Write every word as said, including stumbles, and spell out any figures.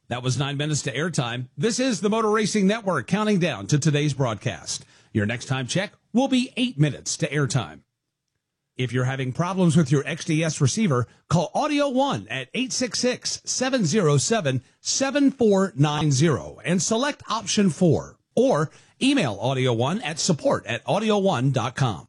That was nine minutes to airtime. This is the Motor Racing Network counting down to today's broadcast. Your next time check will be eight minutes to airtime. If you're having problems with your X D S receiver, call Audio One at eight six six, seven zero seven, seven four nine zero and select option four. Or email Audio One at support at audio one dot com.